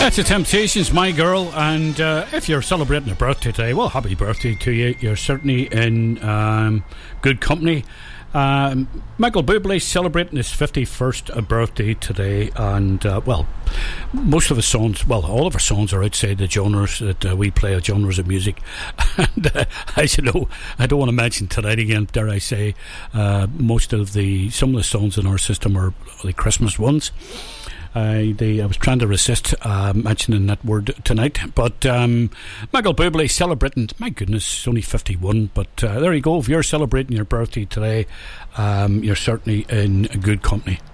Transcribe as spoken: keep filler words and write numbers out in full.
That's the Temptations, My Girl, and uh, if you're celebrating a birthday today, well, happy birthday to you. You're certainly in um, good company. Um, Michael Bublé celebrating his fifty-first birthday today, and uh, well, most of his songs, well, all of our songs are outside the genres that uh, we play, genres of music. And uh, as you know, I don't want to mention tonight again, dare I say, uh, most of the some of the songs in our system are the Christmas ones. Uh, they, I was trying to resist uh, mentioning that word tonight, but um, Michael Bublé celebrating, my goodness, he's only fifty-one, but uh, there you go. If you're celebrating your birthday today, um, you're certainly in good company.